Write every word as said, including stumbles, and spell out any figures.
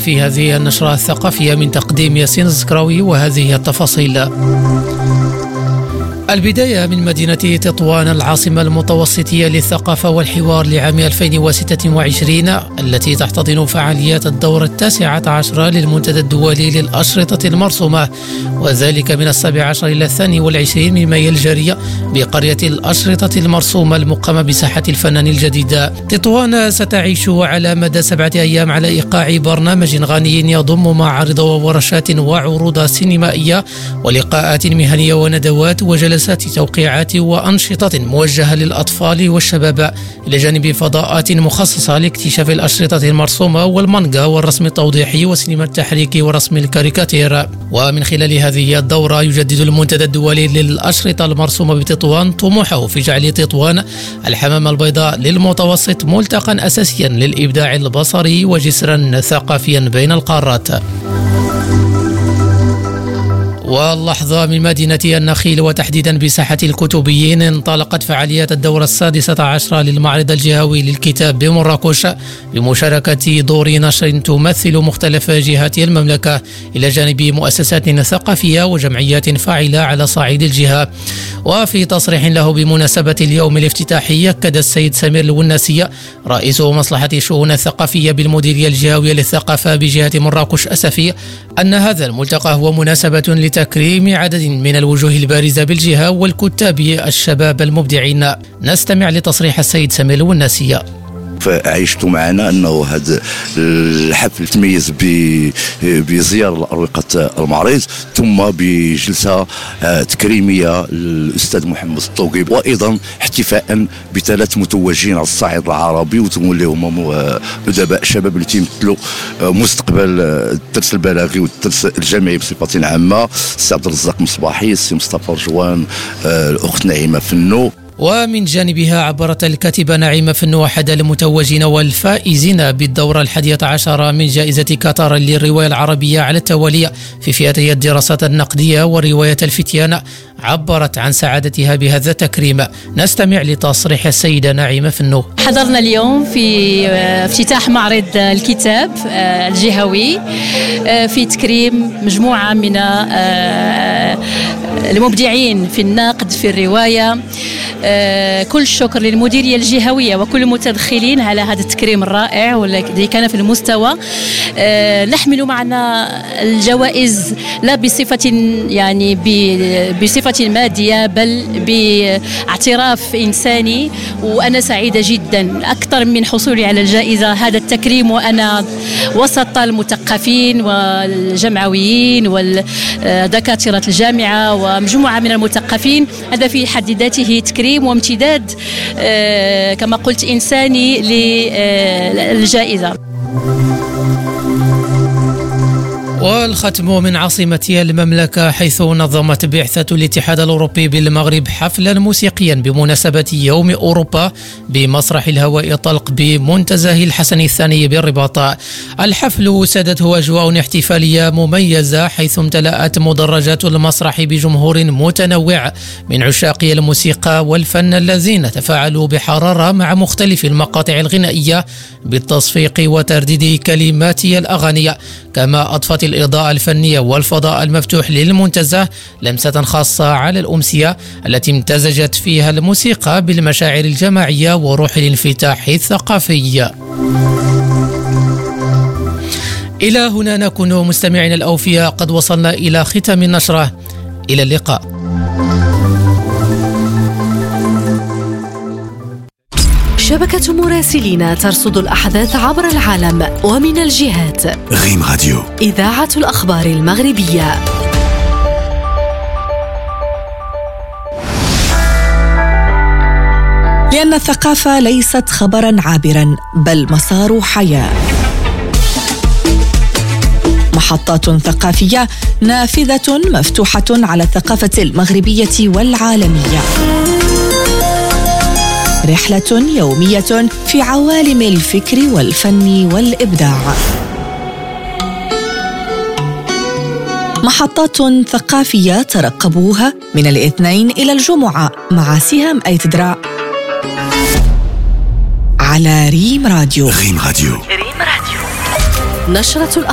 في هذه النشرة الثقافية من تقديم ياسين الزكراوي، وهذه التفاصيل. البداية من مدينة تطوان العاصمة المتوسطية للثقافة والحوار لعام ألفين وستة وعشرين، التي تحتضن فعاليات الدور التاسعة عشر للمنتدى الدولي للأشرطة المرسومة، وذلك من السابع عشر إلى الثاني والعشرين من مايو الجارية بقرية الأشرطة المرسومة المقامة بساحة الفنان الجديدة. تطوان ستعيش على مدى سبعة أيام على إيقاع برنامج غني يضم معارض وورشات وعروض سينمائية ولقاءات مهنية وندوات وجلسات توقيعات وأنشطة موجهة للأطفال والشباب، إلى جانب فضاءات مخصصة لاكتشاف الأشرطة المرسومة والمانجا والرسم التوضيحي وسينما التحريك ورسم الكاريكاتير. ومن خلال هذه الدورة يجدد المنتدى الدولي للأشرطة المرسومة بتطوان طموحه في جعل تطوان الحمامة البيضاء للمتوسط ملتقى أساسيا للإبداع البصري وجسرا ثقافيا بين القارات. واللحظة من مدينة النخيل وتحديدا بساحة الكتبيين انطلقت فعاليات الدورة السادسة عشرة للمعرض الجهوي للكتاب بمراكش بمشاركة دور نشر تمثل مختلف جهات المملكة، إلى جانب مؤسسات ثقافية وجمعيات فاعلة على صعيد الجهة. وفي تصريح له بمناسبة اليوم الافتتاحي، أكد السيد سمير الوناسي رئيس مصلحة الشؤون الثقافية بالمديرية الجهوية للثقافة بجهة مراكش أسفي أن هذا الملتقى هو مناسبة تكريم عدد من الوجوه البارزة بالجهة والكتاب الشباب المبدعين. نستمع لتصريح السيد سمير الوناسي. فعيشت معنا أنه هذا الحفل تميز بزيارة لأروقة المعرض ثم بجلسة تكريمية للأستاذ محمد الطوقي، وأيضا احتفاء بثلاث متوجين على الصعيد العربي اللي هما أدباء شباب اللي تيمثلوا مستقبل الدرس البلاغي والدرس الجامعي بصفة عامة، السي عبد الرزاق مصباحي، السي مصطفى رجوان، الأخت نعيمة فنو. ومن جانبها عبرت الكاتبة نعيمة فنو أحد المتوجين والفائزين بالدورة الحادية عشر من جائزة كاتار للرواية العربية على التوالي في فئتي الدراسات النقدية ورواية الفتيان، عبرت عن سعادتها بهذا التكريم. نستمع لتصريح السيدة نعيمة فنو. حضرنا اليوم في افتتاح معرض الكتاب الجهوي في تكريم مجموعة من المبدعين في النقد في الرواية. كل الشكر للمديرية الجهوية وكل المتدخلين على هذا التكريم الرائع والذي كان في المستوى. نحمل معنا الجوائز لا بصفة يعني بصفة مادية بل باعتراف إنساني، وأنا سعيدة جدا أكثر من حصولي على الجائزة هذا التكريم وأنا وسط المثقفين والجمعويين والدكاترة الجامعة ومجموعة من المثقفين. هذا في حد ذاته تكريم وامتداد كما قلت إنساني للجائزة. والختم من عاصمة المملكة، حيث نظمت بعثة الاتحاد الأوروبي بالمغرب حفلا موسيقيا بمناسبة يوم أوروبا بمسرح الهواء الطلق بمنتزه الحسن الثاني بالرباط. الحفل سادته أجواء احتفالية مميزة، حيث امتلأت مدرجات المسرح بجمهور متنوع من عشاقي الموسيقى والفن الذين تفاعلوا بحرارة مع مختلف المقاطع الغنائية بالتصفيق وترديد كلمات الأغاني. كما أضفت الإضاءة الفنية والفضاء المفتوح للمنتزه لمسة خاصة على الأمسية التي امتزجت فيها الموسيقى بالمشاعر الجماعية وروح الانفتاح الثقافي. إلى هنا نكون مستمعين الأوفياء قد وصلنا إلى ختام النشرة. إلى اللقاء. شبكة مراسلين ترصد الأحداث عبر العالم ومن الجهات. غيم راديو، إذاعة الأخبار المغربية. لأن الثقافة ليست خبرا عابرا بل مسار حياة. محطات ثقافية نافذة مفتوحة على الثقافة المغربية والعالمية. رحلة يومية في عوالم الفكر والفن والإبداع. محطات ثقافية ترقبوها من الاثنين إلى الجمعة مع سهام أيتدرا على ريم راديو. ريم راديو. نشرة الأخبار.